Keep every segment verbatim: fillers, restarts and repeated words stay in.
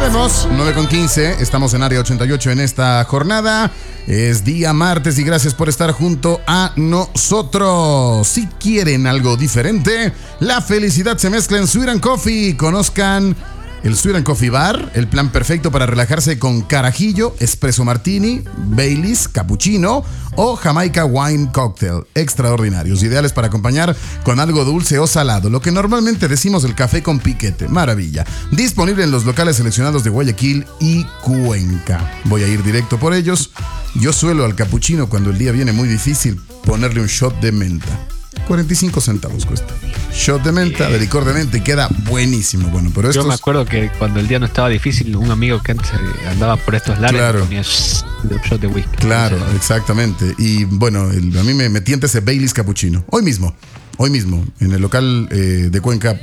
Volvemos, nueve con quince, estamos en Área ochenta y ocho en esta jornada. Es día martes y gracias por estar junto a nosotros. Si quieren algo diferente, la felicidad se mezcla en Sweet and Coffee. Conozcan el Sweet and Coffee Bar, el plan perfecto para relajarse con carajillo, espresso martini, Baileys, cappuccino o Jamaica Wine Cocktail. Extraordinarios, ideales para acompañar con algo dulce o salado, lo que normalmente decimos el café con piquete. Maravilla. Disponible en los locales seleccionados de Guayaquil y Cuenca. Voy a ir directo por ellos. Yo suelo al cappuccino, cuando el día viene muy difícil, ponerle un shot de menta. cuarenta y cinco centavos cuesta. Shot de menta, de licor de menta, y queda buenísimo. Bueno, pero estos... Yo me acuerdo que cuando el día no estaba difícil, un amigo que antes andaba por estos lares, claro, ponía shot de whisky. Claro, no sé, exactamente. Y bueno, el, a mí me, me tienta ese Baileys cappuccino. Hoy mismo, hoy mismo, en el local eh, de Cuenca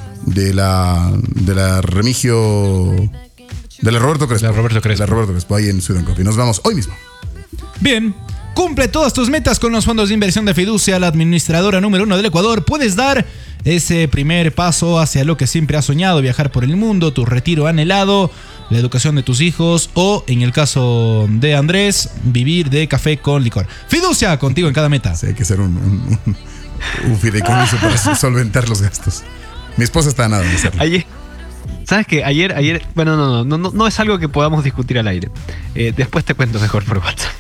de la, de la Remigio... De la Roberto Crespo. La Roberto Crespo. De la Roberto Crespo, ahí en Sweet and Coffee. Nos vamos hoy mismo. Bien. Cumple todas tus metas con los fondos de inversión de Fiducia, la administradora número uno del Ecuador. Puedes dar ese primer paso hacia lo que siempre has soñado: viajar por el mundo, tu retiro anhelado, la educación de tus hijos o, en el caso de Andrés, vivir de café con licor. Fiducia, contigo en cada meta. Sí, hay que ser un, un, un, un fideicomiso para solventar los gastos. Mi esposa está a nada de hacerlo. Ayer, ¿sabes qué? Ayer, ayer, bueno, no, no, no, no es algo que podamos discutir al aire. Eh, después te cuento mejor por WhatsApp.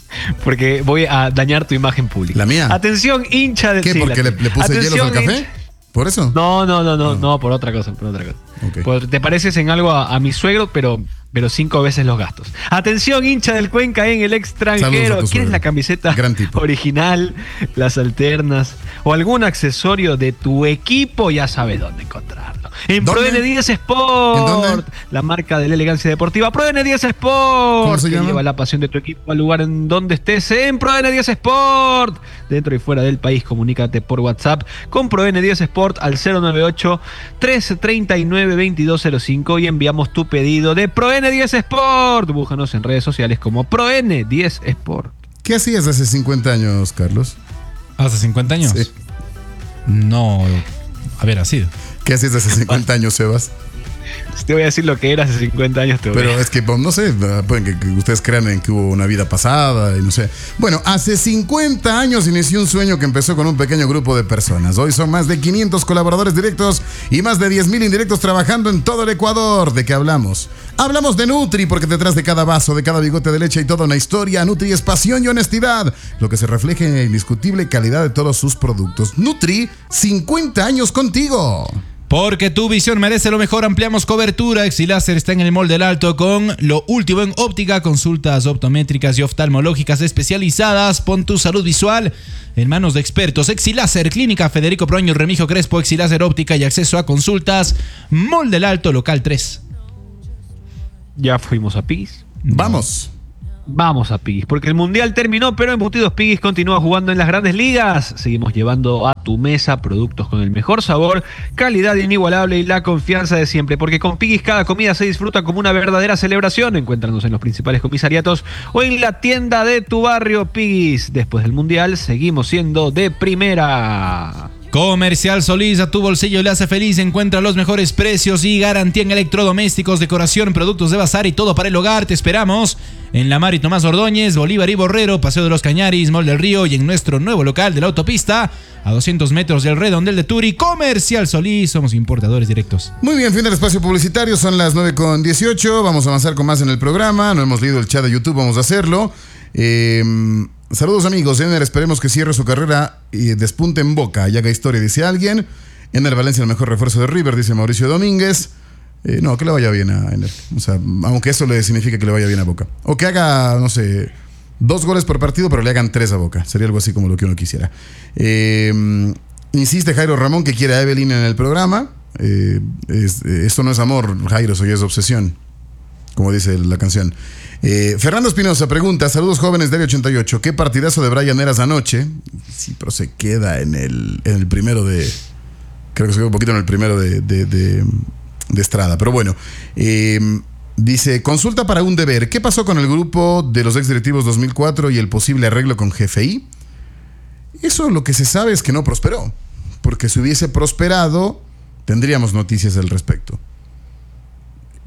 Porque voy a dañar tu imagen pública. ¿La mía? Atención, hincha del... ¿Qué? Sí, ¿Porque le, le puse Atención, hielos al café? Hincha... ¿Por eso? No, no, no, no, no, no, por otra cosa, por otra cosa. Okay. Por, te pareces en algo a, a mi suegro, pero, pero cinco veces los gastos. Atención, hincha del Cuenca en el extranjero. ¿Quieres la camiseta original, las alternas o algún accesorio de tu equipo? Ya sabes dónde encontrarlo. En Pro N diez Sport, la marca de la elegancia deportiva. Pro N diez Sport, que lleva la pasión de tu equipo al lugar en donde estés. En Pro N diez Sport, dentro y fuera del país, comunícate por WhatsApp con Pro N diez Sport al cero nueve ocho, tres tres nueve, dos dos cero cinco y enviamos tu pedido de Pro N diez Sport. Búscanos en redes sociales como Pro N diez Sport. ¿Qué hacías hace cincuenta años, Carlos? ¿Hace cincuenta años? Sí. No, a ver, así. ¿Qué hacías hace cincuenta años, Sebas? Si te voy a decir lo que era hace cincuenta años, te voy Pero a... es que, no sé, pueden que, que ustedes crean en que hubo una vida pasada y no sé. Bueno, hace cincuenta años inició un sueño que empezó con un pequeño grupo de personas. Hoy son más de quinientos colaboradores directos y más de diez mil indirectos trabajando en todo el Ecuador. ¿De qué hablamos? Hablamos de Nutri, porque detrás de cada vaso, de cada bigote de leche hay toda una historia. Nutri es pasión y honestidad, lo que se refleja en la indiscutible calidad de todos sus productos. Nutri, cincuenta años contigo. Porque tu visión merece lo mejor, ampliamos cobertura. Exiláser está en el Mall del Alto con lo último en óptica, consultas optométricas y oftalmológicas especializadas. Pon tu salud visual en manos de expertos. Exiláser, Clínica Federico Proaño, Remigio Crespo, Exiláser óptica y acceso a consultas. Mall del Alto, local tres. Ya fuimos a Piggy's. Vamos. Vamos a Piggy's, porque el Mundial terminó, pero Embutidos Piggy's continúa jugando en las grandes ligas. Seguimos llevando a tu mesa productos con el mejor sabor, calidad inigualable y la confianza de siempre, porque con Piggy's cada comida se disfruta como una verdadera celebración. Encuéntranos en los principales comisariatos o en la tienda de tu barrio. Piggy's, después del Mundial, seguimos siendo de primera. Comercial Solís, a tu bolsillo le hace feliz. Encuentra los mejores precios y garantía en electrodomésticos, decoración, productos de bazar y todo para el hogar. Te esperamos en La Mar y Tomás Ordóñez, Bolívar y Borrero, Paseo de los Cañaris, Mall del Río y en nuestro nuevo local de la autopista a doscientos metros del Redondel de Turi. Comercial Solís, somos importadores directos. Muy bien, fin del espacio publicitario, son las nueve con dieciocho. Vamos a avanzar con más en el programa. No hemos leído el chat de YouTube, vamos a hacerlo. Eh... Saludos amigos, Ener, esperemos que cierre su carrera y despunte en Boca y haga historia, dice alguien. Ener Valencia, el mejor refuerzo de River, dice Mauricio Domínguez. Eh, no, que le vaya bien a Ener. O sea, aunque eso le significa que le vaya bien a Boca. O que haga, no sé, dos goles por partido, pero le hagan tres a Boca. Sería algo así como lo que uno quisiera. Eh, insiste Jairo Ramón que quiere a Evelyn en el programa. Eh, es, eh, esto no es amor, Jairo, eso ya es obsesión, como dice la canción. Eh, Fernando Espinosa pregunta: saludos jóvenes de ochenta y ocho, ¿qué partidazo de Brian Eras anoche? Sí, pero se queda en el, en el primero de... Creo que se queda un poquito en el primero de, de, de, de Estrada. Pero bueno, eh, dice: consulta para un deber. ¿Qué pasó con el grupo de los exdirectivos dos mil cuatro y el posible arreglo con G F I? Eso lo que se sabe es que no prosperó, porque si hubiese prosperado tendríamos noticias al respecto.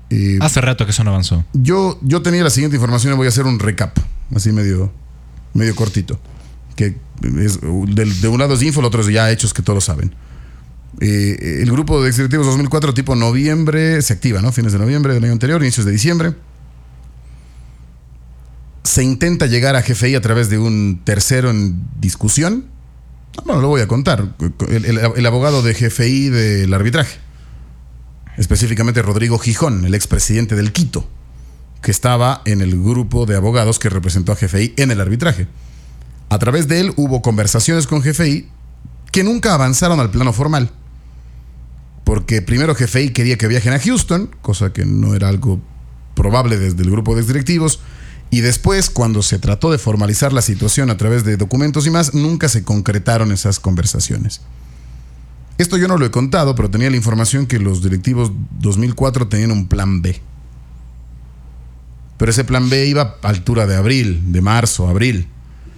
Eh, Hace rato que eso no avanzó. Yo, yo tenía la siguiente información y voy a hacer un recap, así medio, medio cortito. Que es, de, de un lado es info, el otro es ya hechos que todos saben. Eh, el grupo de exdirectivos dos mil cuatro, tipo noviembre, se activa, ¿no? Fines de noviembre del año anterior, inicios de diciembre. Se intenta llegar a G F I a través de un tercero en discusión. Bueno, lo voy a contar. El, el, el abogado de G F I del arbitraje, específicamente Rodrigo Gijón, el expresidente del Quito, que estaba en el grupo de abogados que representó a G F I en el arbitraje. A través de él hubo conversaciones con G F I que nunca avanzaron al plano formal. Porque primero G F I quería que viajen a Houston, cosa que no era algo probable desde el grupo de directivos. Y después, cuando se trató de formalizar la situación a través de documentos y más, nunca se concretaron esas conversaciones. Esto yo no lo he contado, pero tenía la información que los directivos dos mil cuatro tenían un plan B. Pero ese plan B iba a altura de abril, de marzo, abril.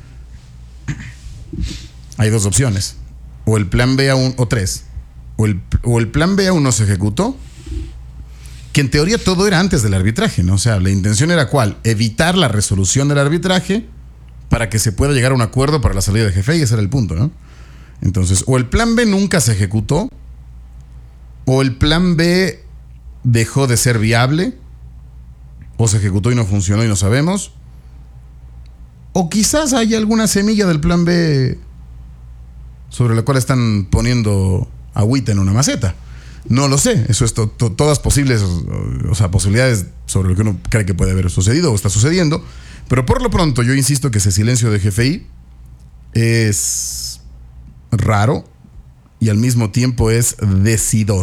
Hay dos opciones. O el plan B aún, o tres. O el, o el plan B aún no se ejecutó, que en teoría todo era antes del arbitraje, ¿no? O sea, la intención era ¿cuál? Evitar la resolución del arbitraje para que se pueda llegar a un acuerdo para la salida de G F I, ese era el punto, ¿no? Entonces, o el plan B nunca se ejecutó, o el plan B dejó de ser viable, o se ejecutó y no funcionó y no sabemos, o quizás hay alguna semilla del plan B sobre la cual están poniendo agüita en una maceta. No lo sé, eso es to- to- todas posibles, o sea, posibilidades sobre lo que uno cree que puede haber sucedido o está sucediendo, pero por lo pronto yo insisto que ese silencio de G F I es raro y al mismo tiempo es decidor.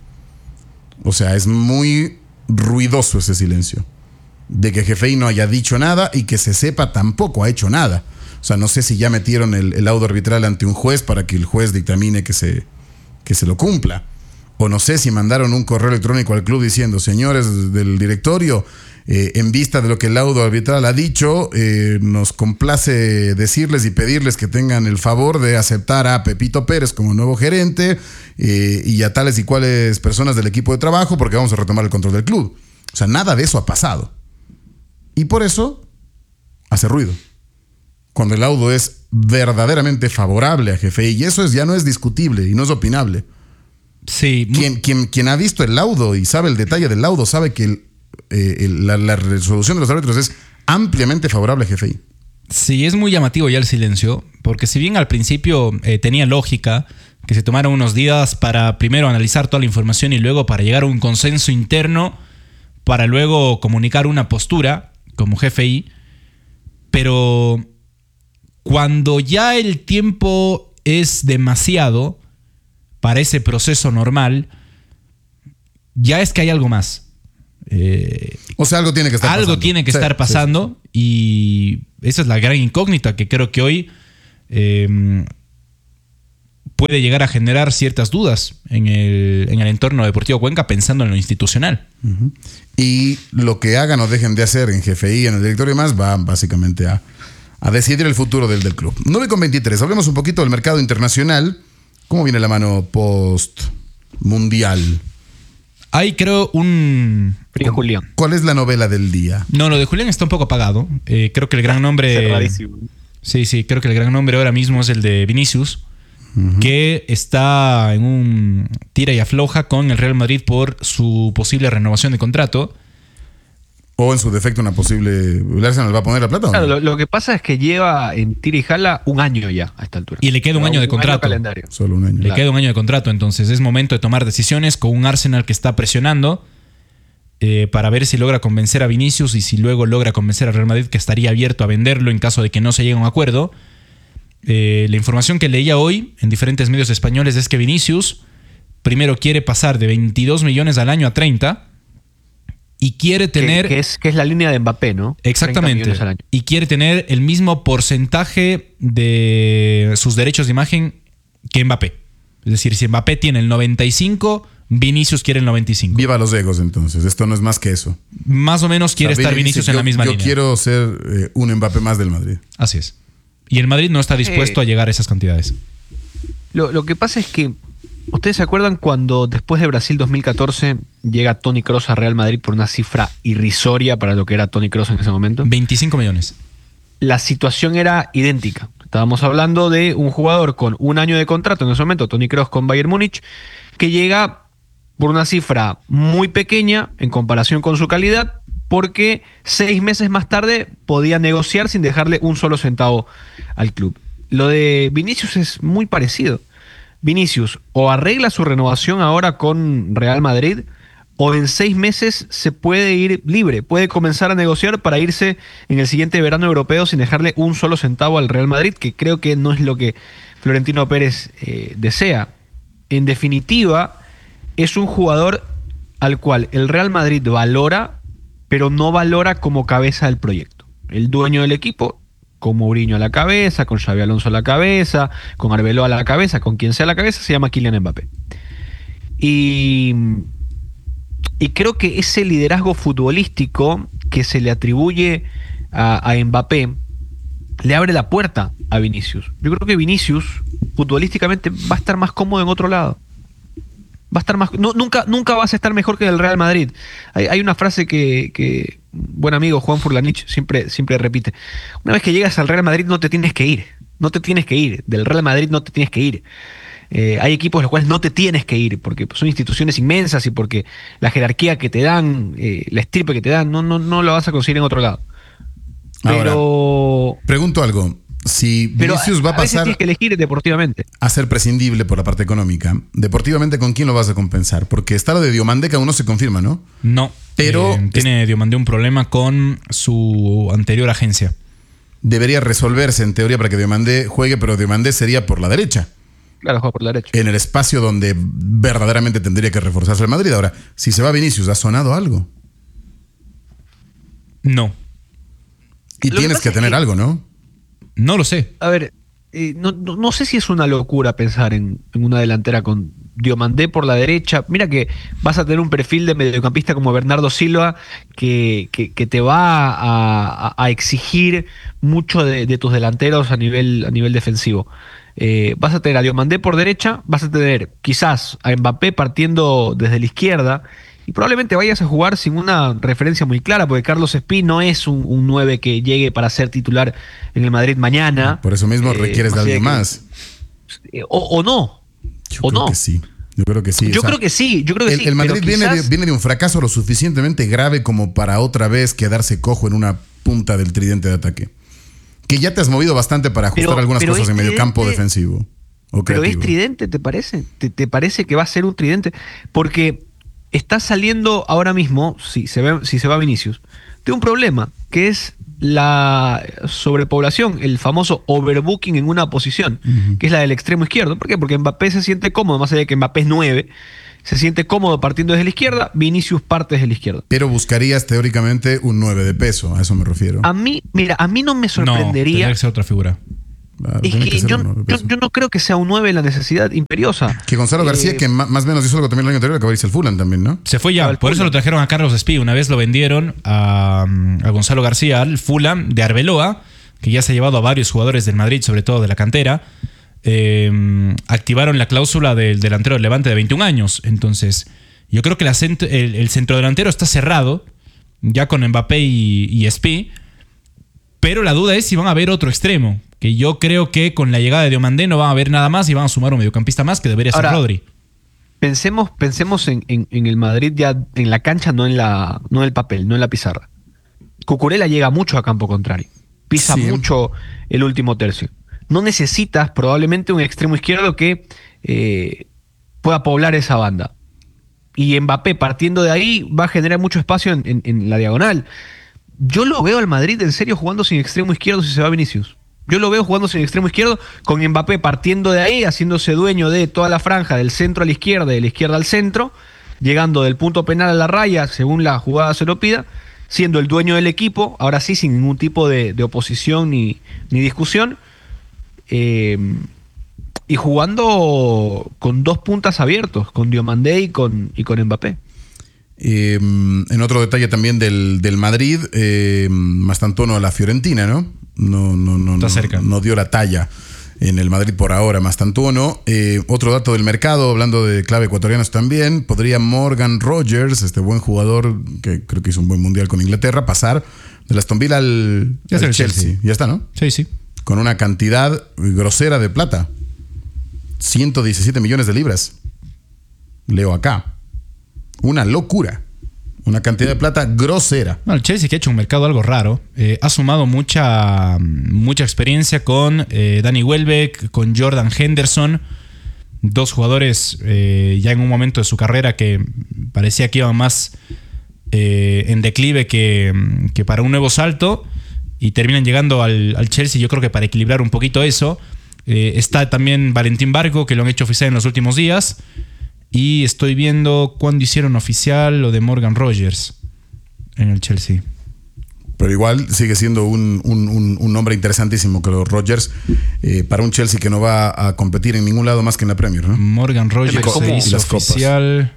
O sea, es muy ruidoso ese silencio. De que G F I no haya dicho nada y que se sepa tampoco ha hecho nada. O sea, no sé si ya metieron el, el laudo arbitral ante un juez para que el juez dictamine que se, que se lo cumpla. O no sé si mandaron un correo electrónico al club diciendo, señores del directorio, eh, en vista de lo que el laudo arbitral ha dicho, eh, nos complace decirles y pedirles que tengan el favor de aceptar a Pepito Pérez como nuevo gerente eh, y a tales y cuales personas del equipo de trabajo porque vamos a retomar el control del club. O sea, nada de eso ha pasado. Y por eso hace ruido. Cuando el laudo es verdaderamente favorable a G F I, y eso es, ya no es discutible y no es opinable. Sí. Quien, quien, quien ha visto el laudo y sabe el detalle del laudo sabe que el, eh, el, la, la resolución de los árbitros es ampliamente favorable a G F I. Sí, es muy llamativo ya el silencio, porque si bien al principio eh, tenía lógica que se tomaran unos días para primero analizar toda la información y luego para llegar a un consenso interno, para luego comunicar una postura como G F I, pero cuando ya el tiempo es demasiado para ese proceso normal, ya es que hay algo más. Eh, o sea, algo tiene que estar algo pasando. tiene que sí, estar pasando sí, sí. Y esa es la gran incógnita que creo que hoy eh, puede llegar a generar ciertas dudas en el, en el entorno Deportivo Cuenca pensando en lo institucional. Uh-huh. Y lo que hagan o dejen de hacer en G F I, en el directorio y más, va básicamente a, a decidir el futuro del, del club. nueve con veintitrés, hablemos un poquito del mercado internacional. ¿Cómo viene la mano post-mundial? Hay, creo, un... Frío Julián. ¿Cuál es la novela del día? No, lo de Julián está un poco apagado. Eh, creo que el gran nombre... Cerradísimo. Sí, sí, creo que el gran nombre ahora mismo es el de Vinicius, uh-huh, que está en un tira y afloja con el Real Madrid por su posible renovación de contrato. O en su defecto una posible... ¿El Arsenal va a poner la plata? Claro, lo, lo que pasa es que lleva en tira y jala un año ya a esta altura. Y le queda un, un año de contrato. Año calendario. Solo un año. Le Claro. queda un año de contrato, entonces es momento de tomar decisiones con un Arsenal que está presionando eh, para ver si logra convencer a Vinicius y si luego logra convencer al Real Madrid que estaría abierto a venderlo en caso de que no se llegue a un acuerdo. Eh, la información que leía hoy en diferentes medios españoles es que Vinicius primero quiere pasar de veintidós millones al año a treinta y quiere tener... Que, que, es, que es la línea de Mbappé, ¿no? Exactamente. Al año. Y quiere tener el mismo porcentaje de sus derechos de imagen que Mbappé. Es decir, si Mbappé tiene el noventa y cinco, Vinicius quiere el noventa y cinco. Viva los egos, entonces. Esto no es más que eso. Más o menos quiere o sea, estar Vinicius dice, en yo, la misma yo línea. Yo quiero ser eh, un Mbappé más del Madrid. Así es. Y el Madrid no está dispuesto eh, a llegar a esas cantidades. Lo, lo que pasa es que ¿Ustedes se acuerdan cuando después de Brasil dos mil catorce llega Toni Kroos a Real Madrid por una cifra irrisoria para lo que era Toni Kroos en ese momento? veinticinco millones. La situación era idéntica. Estábamos hablando de un jugador con un año de contrato en ese momento, Toni Kroos con Bayern Múnich, que llega por una cifra muy pequeña en comparación con su calidad, porque seis meses más tarde podía negociar sin dejarle un solo centavo al club. Lo de Vinicius es muy parecido. Vinicius o arregla su renovación ahora con Real Madrid, o en seis meses se puede ir libre, puede comenzar a negociar para irse en el siguiente verano europeo sin dejarle un solo centavo al Real Madrid, que creo que no es lo que Florentino Pérez eh, desea. En definitiva, es un jugador al cual el Real Madrid valora, pero no valora como cabeza del proyecto. El dueño del equipo, con Mourinho a la cabeza, con Xabi Alonso a la cabeza, con Arbeloa a la cabeza, con quien sea a la cabeza, se llama Kylian Mbappé. Y, y creo que ese liderazgo futbolístico que se le atribuye a, a Mbappé le abre la puerta a Vinicius. Yo creo que Vinicius futbolísticamente va a estar más cómodo en otro lado. Va a estar más, no, nunca, nunca vas a estar mejor que el Real Madrid. Hay, hay una frase que, que buen amigo Juan Furlanich siempre, siempre repite. Una vez que llegas al Real Madrid no te tienes que ir. No te tienes que ir. Del Real Madrid no te tienes que ir. Eh, hay equipos en los cuales no te tienes que ir porque son instituciones inmensas y porque la jerarquía que te dan, eh, la estirpe que te dan, no, no, no lo vas a conseguir en otro lado. Pero... Ahora, pregunto algo. Si Vinicius va a, a pasar tienes que elegir deportivamente a ser prescindible por la parte económica, deportivamente, ¿con quién lo vas a compensar? Porque está lo de Diomandé, que aún no se confirma, ¿no? No, pero eh, tiene es... Diomandé un problema con su anterior agencia. Debería resolverse en teoría para que Diomandé juegue, pero Diomandé sería por la derecha. Claro, juega por la derecha. En el espacio donde verdaderamente tendría que reforzarse el Madrid. Ahora, si se va Vinicius, ¿ha sonado algo? No. Y lo tienes que, que tener que... algo, ¿no? No lo sé. A ver, eh, no, no, no sé si es una locura pensar en, en una delantera con Diomandé por la derecha. Mira que vas a tener un perfil de mediocampista como Bernardo Silva que, que, que te va a, a, a exigir mucho de, de tus delanteros a nivel, a nivel defensivo. Eh, vas a tener a Diomandé por derecha, vas a tener quizás a Mbappé partiendo desde la izquierda, y probablemente vayas a jugar sin una referencia muy clara, porque Carlos Espí no es un, un nueve que llegue para ser titular en el Madrid mañana. Por eso mismo eh, requieres de alguien más. O, o no. Yo o creo no. que sí. Yo creo que sí. Yo o sea, creo que sí. Yo creo que el, sí. El Madrid pero viene, quizás... de, viene de un fracaso lo suficientemente grave como para otra vez quedarse cojo en una punta del tridente de ataque. Que ya te has movido bastante para ajustar pero, algunas pero cosas en tridente, medio campo defensivo. O pero es tridente, ¿te parece? ¿Te, ¿Te parece que va a ser un tridente? Porque está saliendo ahora mismo, si se, ve, si se va Vinicius, de un problema, que es la sobrepoblación, el famoso overbooking en una posición, uh-huh. que es la del extremo izquierdo. ¿Por qué? Porque Mbappé se siente cómodo, más allá de que Mbappé es nueve, se siente cómodo partiendo desde la izquierda, Vinicius parte desde la izquierda. Pero buscarías teóricamente un nueve de peso, a eso me refiero. A mí, mira, a mí no me sorprendería... No, tendría que ser otra figura. Claro, es que, que yo, yo, yo no creo que sea un nueve la necesidad imperiosa. Que Gonzalo eh, García, que más o menos hizo algo también el año anterior, acaba de irse al Fulham también, ¿no? Se fue ya, por eso lo trajeron a Carlos Espí. Una vez lo vendieron a, a Gonzalo García al Fulham de Arbeloa, que ya se ha llevado a varios jugadores del Madrid, sobre todo de la cantera. Eh, activaron la cláusula del delantero del Levante de veintiún años. Entonces, yo creo que la cent- el, el centrodelantero está cerrado, ya con Mbappé y, y Espí. Pero la duda es si van a haber otro extremo. Que yo creo que con la llegada de Diomandé no van a haber nada más y van a sumar un mediocampista más, que debería Ahora, ser Rodri. Pensemos, pensemos en, en, en el Madrid ya en la cancha, no en, la, no en el papel, no en la pizarra. Cucurella llega mucho a campo contrario. Pisa sí. mucho el último tercio. No necesitas probablemente un extremo izquierdo que eh, pueda poblar esa banda. Y Mbappé partiendo de ahí va a generar mucho espacio en, en, en la diagonal. Yo lo veo al Madrid en serio jugando sin extremo izquierdo si se va Vinicius. Yo lo veo jugando sin extremo izquierdo, con Mbappé partiendo de ahí, haciéndose dueño de toda la franja, del centro a la izquierda, de la izquierda al centro, llegando del punto penal a la raya, según la jugada se lo pida, siendo el dueño del equipo, ahora sí, sin ningún tipo de, de oposición ni, ni discusión, eh, y jugando con dos puntas abiertos, con Diomandé y con, y con Mbappé. Eh, en otro detalle también del, del Madrid, eh, más tanto no a la Fiorentina, ¿no? No, no, no, Está no, cerca. no dio la talla En el Madrid por ahora, Mastantuono. Eh, otro dato del mercado, hablando de clave ecuatorianos también, podría Morgan Rogers, este buen jugador que creo que hizo un buen mundial con Inglaterra, pasar del Aston Villa al, ya al el Chelsea. Chelsea. Ya está, ¿no? Sí, sí. Con una cantidad grosera de plata. ciento diecisiete millones de libras. Leo acá. Una locura. Una cantidad de plata grosera. Bueno, el Chelsea que ha hecho un mercado algo raro. Eh, ha sumado mucha, mucha experiencia con eh, Danny Welbeck, con Jordan Henderson. Dos jugadores eh, ya en un momento de su carrera que parecía que iban más eh, en declive que, que para un nuevo salto. Y terminan llegando al, al Chelsea, yo creo que para equilibrar un poquito eso. Eh, está también Valentín Barco, que lo han hecho oficial en los últimos días. Y estoy viendo cuándo hicieron oficial lo de Morgan Rogers en el Chelsea. Pero igual sigue siendo un, un, un, un nombre interesantísimo que los Rogers eh, para un Chelsea que no va a competir en ningún lado más que en la Premier, ¿no? Morgan Rogers se hizo oficial.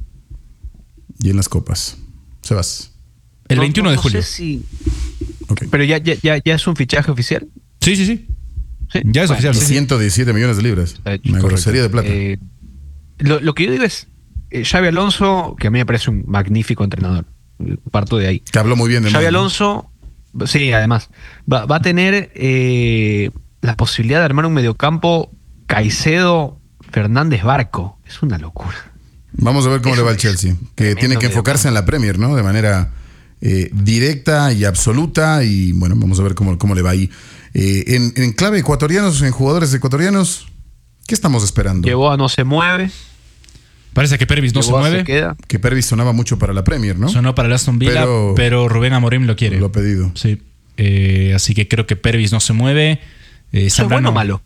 Y en las copas. Sebas. El no, veintiuno no, de no julio. Sé si... Okay. Pero ya, ya, ya, ya es un fichaje oficial. Sí, sí, sí. ¿Sí? Ya es bueno, oficial. Sí. ciento diecisiete millones de libras. Una correcto. grosería de plata. Eh, lo, lo que yo digo es, eh, Xabi Alonso, que a mí me parece un magnífico entrenador, parto de ahí. Que habló muy bien de Xabi Morgan. Alonso, sí, además, va, va a tener eh, la posibilidad de armar un mediocampo Caicedo, Fernández, Barco. Es una locura. Vamos a ver cómo Eso le va al es Chelsea. Que tiene que enfocarse en la Premier, ¿no? De manera eh, directa y absoluta. Y bueno, vamos a ver cómo, cómo le va ahí. Eh, en, en clave ecuatorianos, en jugadores ecuatorianos, ¿qué estamos esperando? Llegó a No Se Mueve. Parece que Pervis no se Llegó a mueve. Se Queda. Que Pervis sonaba mucho para la Premier, ¿no? Sonó para el Aston Villa, Pero- pero, Rubén Amorim lo quiere. Lo ha pedido. Sí. Eh, así que creo que Pervis no se mueve. Eh, ¿Eso es bueno o malo?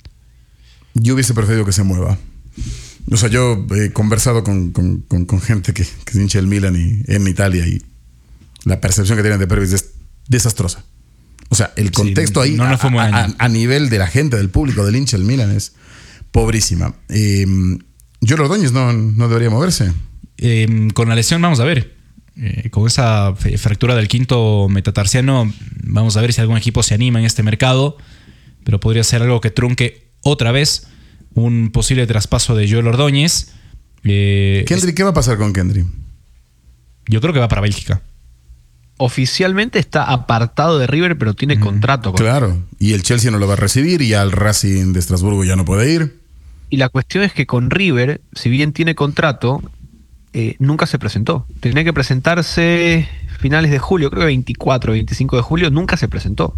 Yo hubiese preferido que se mueva. O sea, yo he conversado con, con, con, con gente que, que es hincha del Milan y, en Italia y la percepción que tienen de Pervis es desastrosa. O sea, el contexto Sí, ahí no, no fue a, muy a, año. a nivel de la gente, del público, del hincha del Milan es pobrísima. Eh, Yolo Ordóñez no, no debería moverse. Eh, con la lesión vamos a ver. Eh, con esa f- fractura del quinto metatarsiano, vamos a ver si algún equipo se anima en este mercado. Pero podría ser algo que trunque otra vez un posible traspaso de Joel Ordóñez. Eh, Kendry, ¿qué va a pasar con Kendry? Yo creo que va para Bélgica. Oficialmente está apartado de River, pero tiene contrato con Claro, y el Chelsea no lo va a recibir y ya el Racing de Estrasburgo ya no puede ir. Y la cuestión es que con River, si bien tiene contrato, eh, nunca se presentó. Tenía que presentarse finales de julio, creo que veinticuatro, veinticinco de julio, nunca se presentó.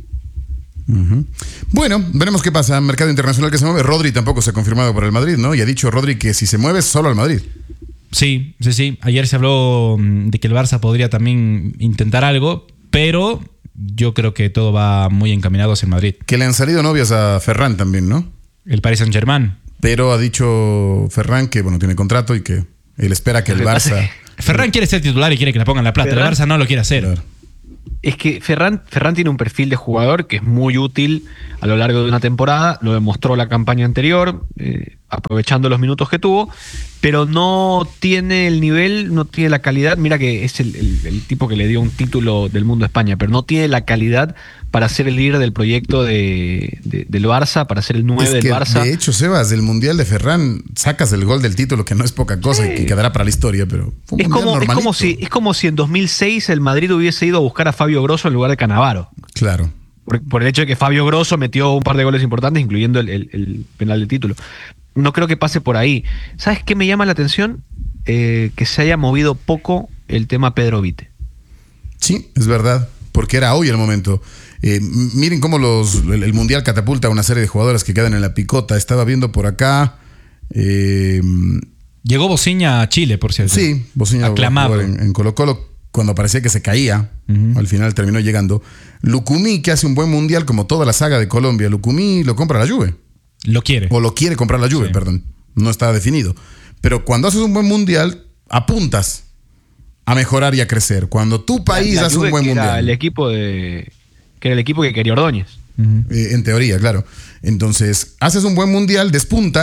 Uh-huh. Bueno, veremos qué pasa. Mercado internacional que se mueve. Rodri tampoco se ha confirmado para el Madrid, ¿no? Y ha dicho Rodri que si se mueve, solo al Madrid. Sí, sí, sí. Ayer se habló mm, de que el Barça podría también intentar algo, pero yo creo que todo va muy encaminado hacia el Madrid. Que le han salido novias a Ferran también, ¿no? El Paris Saint-Germain. Pero ha dicho Ferran que, bueno, tiene contrato y que él espera que el Lo que pasa Barça... es Ferran quiere ser titular y quiere que le pongan la plata. Ferran- El Barça no lo quiere hacer. Claro. Es que Ferran, Ferran tiene un perfil de jugador que es muy útil a lo largo de una temporada, lo demostró la campaña anterior, eh, aprovechando los minutos que tuvo, pero no tiene el nivel, no tiene la calidad. Mira que es el, el- el tipo que le dio un título del mundo a España, pero no tiene la calidad para ser el líder del proyecto de, de- del Barça, para ser el nueve Es del que, Barça. de hecho, Sebas, del Mundial de Ferran sacas el gol del título, que no es poca cosa y que quedará para la historia, pero fue un Es mundial como, es, normalito. como si, es como si en dos mil seis el Madrid hubiese ido a buscar a Fabio Grosso en lugar de Cannavaro. Claro. Por, por el hecho de que Fabio Grosso metió un par de goles importantes, incluyendo el, el- el penal de título. No creo que pase por ahí. ¿Sabes qué me llama la atención? Eh, que se haya movido poco el tema Pedro Vite. Sí, es verdad, porque era hoy el momento. Eh, m- miren cómo los, el, el Mundial catapulta a una serie de jugadores que quedan en la picota. Estaba viendo por acá... Eh, Llegó Bociña a Chile, por cierto. sí, Bociña Aclamado. en, en Colo Colo cuando parecía que se caía. Ujú. Al final terminó llegando. Lucumí, que hace un buen Mundial como toda la saga de Colombia. Lucumí lo compra la Juve. Lo quiere. O lo quiere comprar la Juve, Sí. perdón. No está definido. Pero cuando haces un buen Mundial, apuntas a mejorar y a crecer. Cuando tu país La hace Juve, un buen que era Mundial. el equipo de, que era el equipo que quería Ordóñez. Ujú. Eh, en teoría, claro. Entonces, haces un buen Mundial, despuntas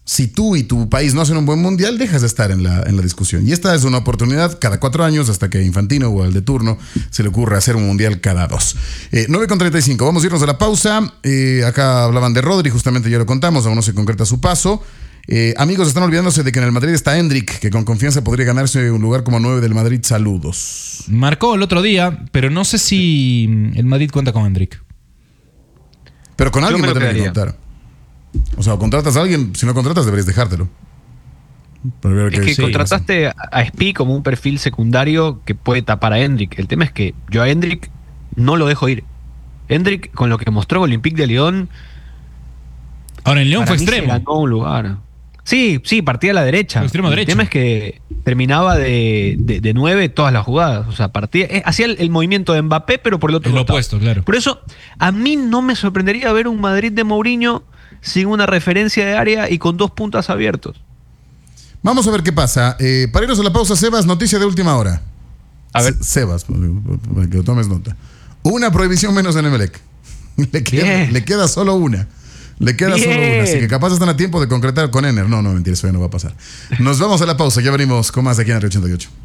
si tú y tu país no hacen un buen mundial, dejas de estar en la, en la discusión. Y esta es una oportunidad cada cuatro años hasta que Infantino o al de turno se le ocurra hacer un mundial cada dos. Eh, nueve con treinta y cinco, vamos a irnos a la pausa. Eh, acá hablaban de Rodri, justamente ya lo contamos, aún no se concreta su paso. Eh, amigos, están olvidándose de que en el Madrid está Endrick, que con confianza podría ganarse un lugar como nueve del Madrid. Saludos. Marcó el otro día, pero no sé si el Madrid cuenta con Endrick. Pero con alguien va a tener que contar. O sea, contratas a alguien, si no contratas deberías dejártelo. Es que, que sí, contrataste a Spi como un perfil secundario que puede tapar a Endrick. El tema es que yo a Endrick no lo dejo ir. Endrick, con lo que mostró Olympique de Lyon. Ahora en Lyon fue extremo. Se ganó un lugar. Sí, sí, partía a la derecha. Extremo el derecho. tema es que terminaba de, de, de nueve todas las jugadas. O sea, partía, eh, hacía el, el movimiento de Mbappé, pero por el otro lado. El opuesto, claro. Por eso, a mí no me sorprendería ver un Madrid de Mourinho sin una referencia de área y con dos puntas abiertos. Vamos a ver qué pasa. Eh, para irnos a la pausa, Sebas, noticia de última hora. A ver. Sebas, para que lo tomes nota. Una prohibición menos en Emelec. Le queda, le queda solo una. Le queda Bien. solo una. Así que capaz están a tiempo de concretar con Ener. No, no, mentira, eso ya no va a pasar. Nos vamos a la pausa. Ya venimos con más de aquí en el ochenta y ocho.